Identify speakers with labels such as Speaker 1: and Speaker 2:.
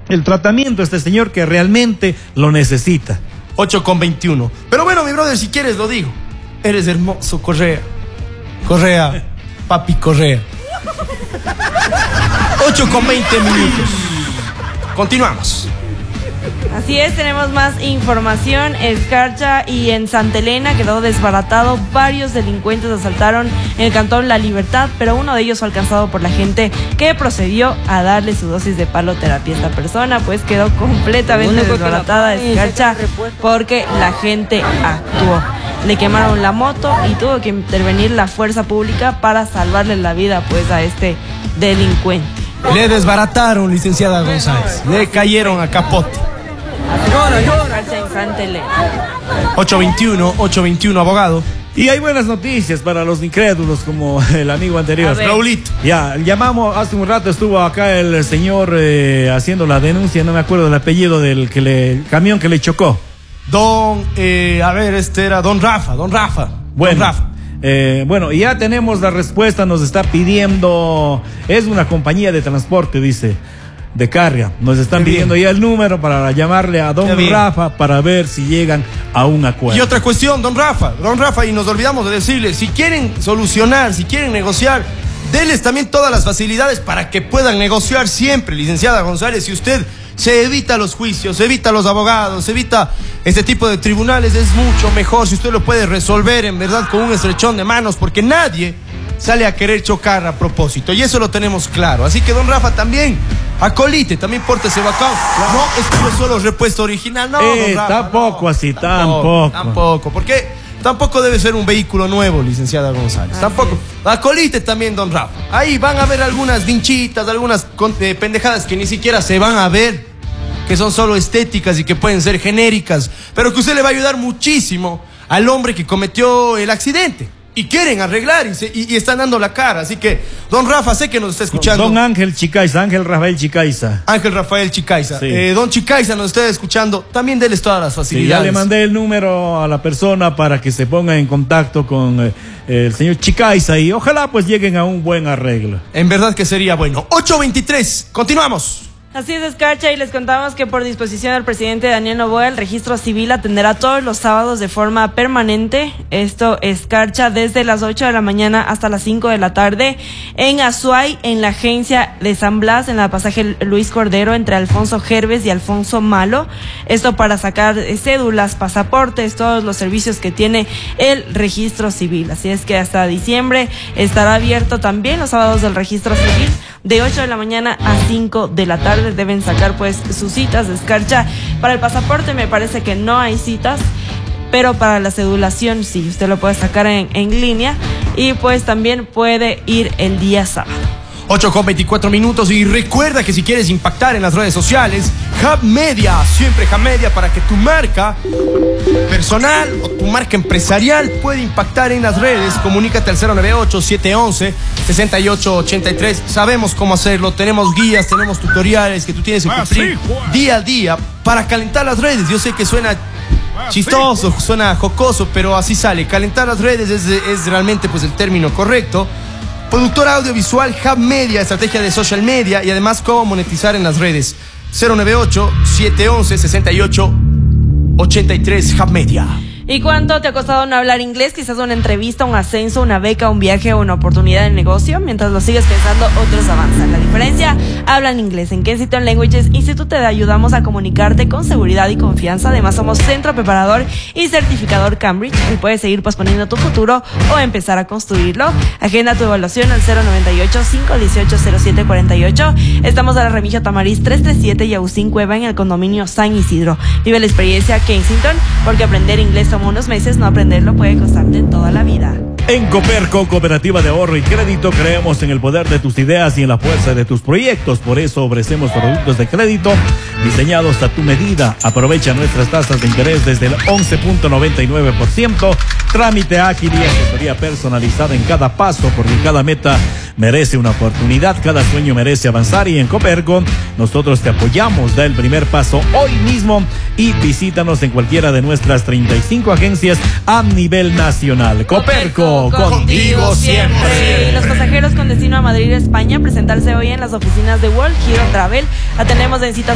Speaker 1: el tratamiento a este señor que realmente lo necesita.
Speaker 2: 8:21. Pero bueno, mi brother, si quieres lo digo. Eres hermoso, Correa. Correa, papi Correa. 8:20 minutos. Continuamos.
Speaker 3: Así es, tenemos más información. Escarcha y en Santa Elena quedó desbaratado. Varios delincuentes asaltaron en el cantón La Libertad, pero uno de ellos fue alcanzado por la gente que procedió a darle su dosis de paloterapia. Esta persona pues quedó completamente desbaratada, Escarcha, porque la gente actuó. Le quemaron la moto y tuvo que intervenir la fuerza pública para salvarle la vida pues a este delincuente.
Speaker 2: Le desbarataron, licenciada González. Le cayeron a capote.
Speaker 3: Escarcha en Santa Elena.
Speaker 2: 8:21, abogado.
Speaker 1: Y hay buenas noticias para los incrédulos, como el amigo anterior.
Speaker 2: Raulito.
Speaker 1: Ya, llamamos, hace un rato estuvo acá el señor haciendo la denuncia, no me acuerdo del apellido del camión que le chocó.
Speaker 2: Era Don Rafa.
Speaker 1: Bueno,
Speaker 2: Don Rafa.
Speaker 1: Bueno, ya tenemos la respuesta, nos está pidiendo, es una compañía de transporte, dice, de carga. Nos están pidiendo ya el número para llamarle a Don Rafa para ver si llegan a un acuerdo.
Speaker 2: Y otra cuestión, Don Rafa, y nos olvidamos de decirles, si quieren solucionar, si quieren negociar, denles también todas las facilidades para que puedan negociar siempre, licenciada González. Si usted se evita los juicios, se evita los abogados, se evita este tipo de tribunales, es mucho mejor si usted lo puede resolver en verdad con un estrechón de manos, porque nadie sale a querer chocar a propósito, y eso lo tenemos claro. Así que Don Rafa también, acolite, también pórtese bacán. Claro. No es que yo solo repuesto original, no, Don Rafa,
Speaker 1: tampoco
Speaker 2: no,
Speaker 1: así, tampoco.
Speaker 2: Porque tampoco debe ser un vehículo nuevo, licenciada González. Tampoco. Acolite también, Don Rafa. Ahí van a ver algunas vinchitas, algunas pendejadas que ni siquiera se van a ver, que son solo estéticas y que pueden ser genéricas, pero que usted le va a ayudar muchísimo al hombre que cometió el accidente. Y quieren arreglar y están dando la cara. Así que, Don Rafa, sé que nos está escuchando.
Speaker 1: Don Ángel Rafael Chicaiza.
Speaker 2: Ángel Rafael Chicaiza. Sí. Don Chicaiza nos está escuchando. También déles todas las facilidades.
Speaker 1: Sí, ya le mandé el número a la persona para que se ponga en contacto con el señor Chicaiza y ojalá pues lleguen a un buen arreglo.
Speaker 2: En verdad que sería bueno. 8:23. Continuamos.
Speaker 3: Así es, Escarcha, y les contamos que por disposición del presidente Daniel Noboa, el registro civil atenderá todos los sábados de forma permanente. Esto, Escarcha, desde las 8 de la mañana hasta las 5 de la tarde en Azuay, en la agencia de San Blas, en la pasaje Luis Cordero, entre Alfonso Gerves y Alfonso Malo. Esto para sacar cédulas, pasaportes, todos los servicios que tiene el registro civil. Así es que hasta diciembre estará abierto también los sábados del registro civil, de 8 de la mañana a 5 de la tarde. Deben sacar pues sus citas de Escarcha. Para el pasaporte me parece que no hay citas, pero para la cedulación sí, usted lo puede sacar en línea y pues también puede ir el día sábado.
Speaker 2: 8:24 y recuerda que si quieres impactar en las redes sociales, Hub Media, siempre Hub Media, para que tu marca personal o tu marca empresarial pueda impactar en las redes. Comunícate al 098-711-6883. Sabemos cómo hacerlo, tenemos guías, tenemos tutoriales que tú tienes que cumplir día a día para calentar las redes. Yo sé que suena chistoso, suena jocoso, pero así sale. Calentar las redes es realmente pues el término correcto. Productora audiovisual Hub Media, estrategia de social media y además cómo monetizar en las redes. 098-711-6883 Hub Media.
Speaker 3: ¿Y cuánto te ha costado no hablar inglés? Quizás una entrevista, un ascenso, una beca, un viaje o una oportunidad de negocio. Mientras lo sigues pensando, otros avanzan. La diferencia, hablan inglés. En Kensington Languages Institute te ayudamos a comunicarte con seguridad y confianza. Además, somos centro preparador y certificador Cambridge. Y puedes seguir posponiendo tu futuro o empezar a construirlo. Agenda tu evaluación al 098-518-0748. Estamos a la Remigio Tamariz 337 y Agustín Cueva en el condominio San Isidro. Vive la experiencia Kensington, porque aprender inglés toma unos meses, no aprenderlo puede costarte toda la vida.
Speaker 1: En Coperco, Cooperativa de Ahorro y Crédito, creemos en el poder de tus ideas y en la fuerza de tus proyectos. Por eso ofrecemos productos de crédito diseñados a tu medida. Aprovecha nuestras tasas de interés desde el 11.99%. Trámite ágil y asesoría personalizada en cada paso, porque cada meta merece una oportunidad, cada sueño merece avanzar. Y en Coperco, nosotros te apoyamos. Da el primer paso hoy mismo y visítanos en cualquiera de nuestras 35 agencias a nivel nacional. Coperco, contigo siempre.
Speaker 3: Los pasajeros con destino a Madrid, España, presentarse hoy en las oficinas de World Hero Travel. Atendemos en citas